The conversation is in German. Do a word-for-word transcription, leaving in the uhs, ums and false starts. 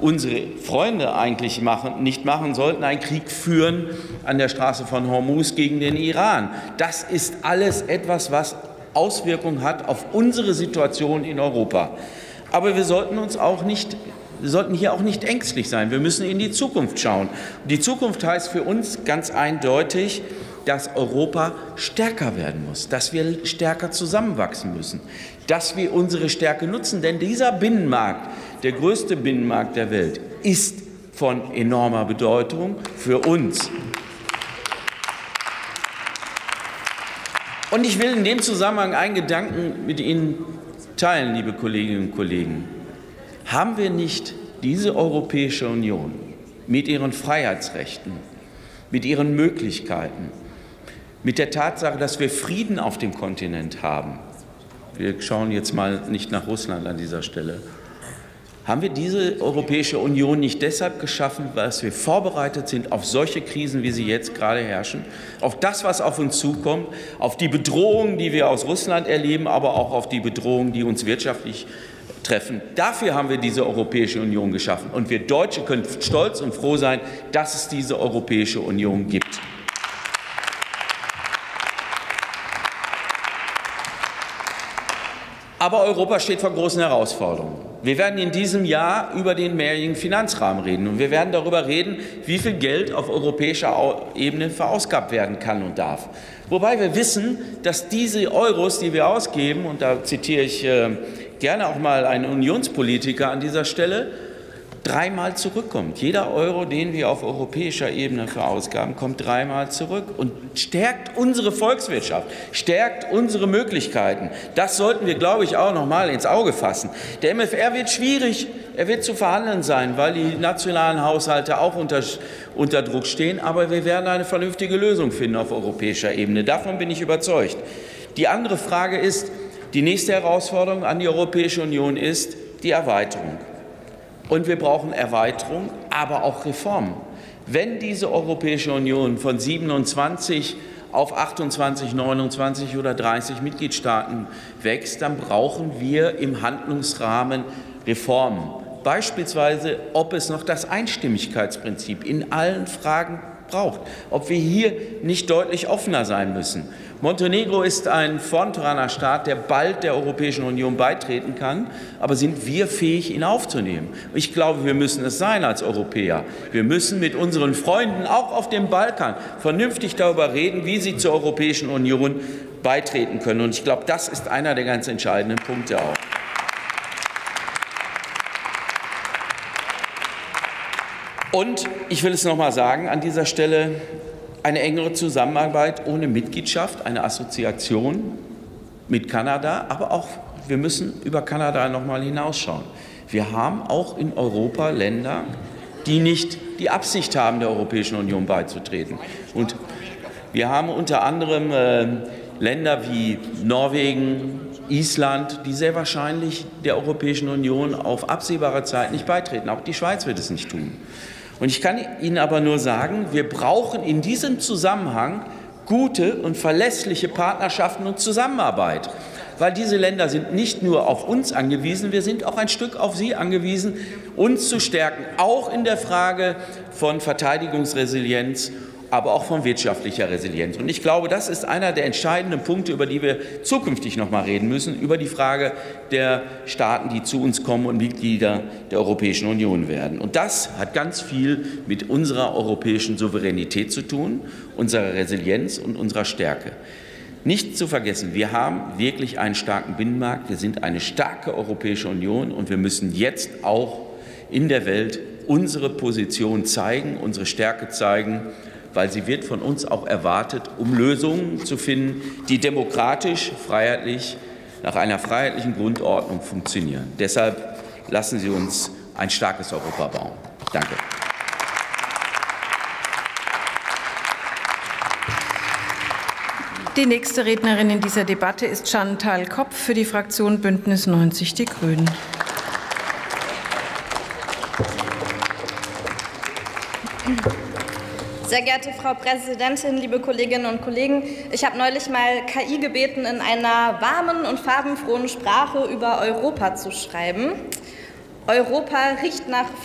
unsere Freunde eigentlich machen, nicht machen sollten, einen Krieg führen an der Straße von Hormuz gegen den Iran. Das ist alles etwas, was Auswirkungen hat auf unsere Situation in Europa. Aber wir sollten uns auch nicht Wir sollten hier auch nicht ängstlich sein. Wir müssen in die Zukunft schauen. Und die Zukunft heißt für uns ganz eindeutig, dass Europa stärker werden muss, dass wir stärker zusammenwachsen müssen, dass wir unsere Stärke nutzen. Denn dieser Binnenmarkt, der größte Binnenmarkt der Welt, ist von enormer Bedeutung für uns. Und ich will in dem Zusammenhang einen Gedanken mit Ihnen teilen, liebe Kolleginnen und Kollegen. Haben wir nicht diese Europäische Union mit ihren Freiheitsrechten, mit ihren Möglichkeiten, mit der Tatsache, dass wir Frieden auf dem Kontinent haben, wir schauen jetzt mal nicht nach Russland an dieser Stelle, haben wir diese Europäische Union nicht deshalb geschaffen, weil wir vorbereitet sind auf solche Krisen, wie sie jetzt gerade herrschen, auf das, was auf uns zukommt, auf die Bedrohungen, die wir aus Russland erleben, aber auch auf die Bedrohungen, die uns wirtschaftlich treffen. Dafür haben wir diese Europäische Union geschaffen. Und wir Deutsche können stolz und froh sein, dass es diese Europäische Union gibt. Aber Europa steht vor großen Herausforderungen. Wir werden in diesem Jahr über den mehrjährigen Finanzrahmen reden. Und wir werden darüber reden, wie viel Geld auf europäischer Ebene verausgabt werden kann und darf. Wobei wir wissen, dass diese Euros, die wir ausgeben, und da zitiere ich äh, gerne auch mal einen Unionspolitiker an dieser Stelle, dreimal zurückkommt. Jeder Euro, den wir auf europäischer Ebene verausgaben, kommt dreimal zurück und stärkt unsere Volkswirtschaft, stärkt unsere Möglichkeiten. Das sollten wir, glaube ich, auch noch mal ins Auge fassen. Der M F R wird schwierig, er wird zu verhandeln sein, weil die nationalen Haushalte auch unter, unter Druck stehen. Aber wir werden eine vernünftige Lösung finden auf europäischer Ebene. Davon bin ich überzeugt. Die andere Frage ist, die nächste Herausforderung an die Europäische Union ist die Erweiterung. Und wir brauchen Erweiterung, aber auch Reformen. Wenn diese Europäische Union von siebenundzwanzig auf achtundzwanzig, neunundzwanzig oder dreißig Mitgliedstaaten wächst, dann brauchen wir im Handlungsrahmen Reformen. Beispielsweise, ob es noch das Einstimmigkeitsprinzip in allen Fragen braucht, ob wir hier nicht deutlich offener sein müssen. Montenegro ist ein Frontrunner-Staat, der bald der Europäischen Union beitreten kann, aber sind wir fähig, ihn aufzunehmen? Ich glaube, wir müssen es sein als Europäer. Wir müssen mit unseren Freunden auch auf dem Balkan vernünftig darüber reden, wie sie zur Europäischen Union beitreten können. Und ich glaube, das ist einer der ganz entscheidenden Punkte auch. Und ich will es noch mal sagen an dieser Stelle, eine engere Zusammenarbeit ohne Mitgliedschaft, eine Assoziation mit Kanada, aber auch wir müssen über Kanada noch mal hinausschauen. Wir haben auch in Europa Länder, die nicht die Absicht haben, der Europäischen Union beizutreten. Und wir haben unter anderem äh, Länder wie Norwegen, Island, die sehr wahrscheinlich der Europäischen Union auf absehbare Zeit nicht beitreten. Auch die Schweiz wird es nicht tun. Und ich kann Ihnen aber nur sagen, wir brauchen in diesem Zusammenhang gute und verlässliche Partnerschaften und Zusammenarbeit. Weil diese Länder sind nicht nur auf uns angewiesen, wir sind auch ein Stück auf sie angewiesen, uns zu stärken, auch in der Frage von Verteidigungsresilienz, aber auch von wirtschaftlicher Resilienz. Und ich glaube, das ist einer der entscheidenden Punkte, über die wir zukünftig noch mal reden müssen, über die Frage der Staaten, die zu uns kommen und Mitglieder der Europäischen Union werden. Und das hat ganz viel mit unserer europäischen Souveränität zu tun, unserer Resilienz und unserer Stärke. Nicht zu vergessen, wir haben wirklich einen starken Binnenmarkt, wir sind eine starke Europäische Union und wir müssen jetzt auch in der Welt unsere Position zeigen, unsere Stärke zeigen, weil sie wird von uns auch erwartet, um Lösungen zu finden, die demokratisch, freiheitlich, nach einer freiheitlichen Grundordnung funktionieren. Deshalb lassen Sie uns ein starkes Europa bauen. Danke. Die nächste Rednerin in dieser Debatte ist Chantal Kopp für die Fraktion Bündnis neunzig Die Grünen. Sehr geehrte Frau Präsidentin, liebe Kolleginnen und Kollegen! Ich habe neulich mal K I gebeten, in einer warmen und farbenfrohen Sprache über Europa zu schreiben. Europa riecht nach